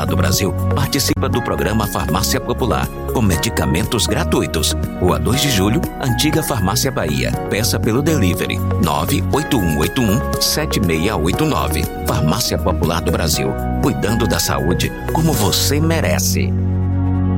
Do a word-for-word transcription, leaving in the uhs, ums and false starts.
do Brasil participa do programa Farmácia Popular, com medicamentos gratuitos. Rua dois de Julho, Antiga Farmácia Bahia. Peça pelo delivery nove oito um oito um sete seis oito nove. Farmácia Popular do Brasil, cuidando da saúde como você merece.